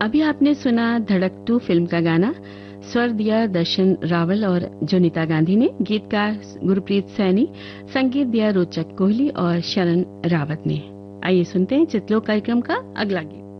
अभी आपने सुना धड़क 2 फिल्म का गाना। स्वर दिया दर्शन रावल और जोनीता गांधी ने, गीतकार गुरप्रीत सैनी, संगीत दिया रोचक कोहली और शरण रावत ने। आइए सुनते हैं चित्रलोक कार्यक्रम का अगला गीत।